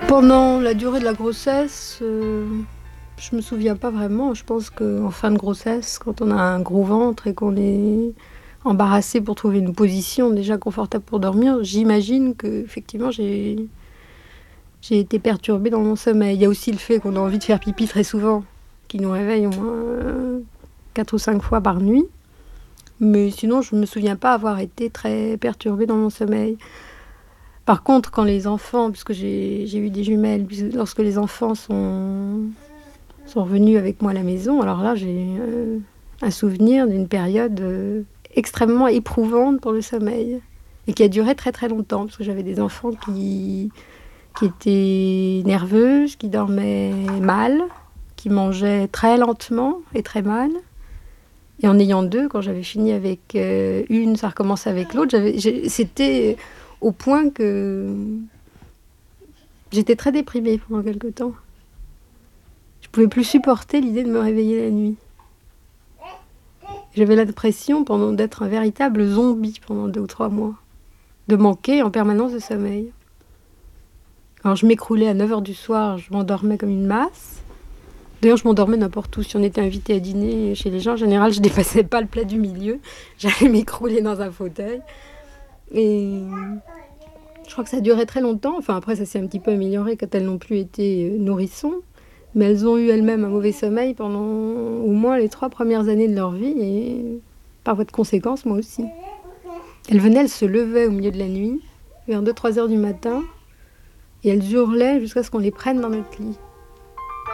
Pendant la durée de la grossesse, je me souviens pas vraiment. Je pense qu'en fin de grossesse, quand on a un gros ventre et qu'on est embarrassé pour trouver une position déjà confortable pour dormir, j'imagine qu'effectivement j'ai été perturbée dans mon sommeil. Il y a aussi le fait qu'on a envie de faire pipi très souvent, qui nous réveille au moins 4 ou 5 fois par nuit. Mais sinon, je me souviens pas avoir été très perturbée dans mon sommeil. Par contre, quand les enfants, puisque j'ai eu des jumelles, lorsque les enfants sont revenus avec moi à la maison, alors là, j'ai un souvenir d'une période extrêmement éprouvante pour le sommeil et qui a duré très très longtemps, parce que j'avais des enfants qui étaient nerveuses, qui dormaient mal, qui mangeaient très lentement et très mal. Et en ayant deux, quand j'avais fini avec une, ça recommençait avec l'autre. C'était au point que j'étais très déprimée pendant quelque temps. Je pouvais plus supporter l'idée de me réveiller la nuit. J'avais l'impression d'être un véritable zombie pendant 2 ou 3 mois, de manquer en permanence de sommeil. Alors je m'écroulais à 9h du soir, je m'endormais comme une masse. D'ailleurs, je m'endormais n'importe où. Si on était invité à dîner chez les gens, en général, je ne dépassais pas le plat du milieu. J'allais m'écrouler dans un fauteuil. Et je crois que ça durait très longtemps. Enfin, après, ça s'est un petit peu amélioré quand elles n'ont plus été nourrissons. Mais elles ont eu elles-mêmes un mauvais sommeil pendant au moins les 3 premières années de leur vie. Et par voie de conséquence, moi aussi. Elles se levaient au milieu de la nuit, vers 2-3 heures du matin. Et elles hurlaient jusqu'à ce qu'on les prenne dans notre lit.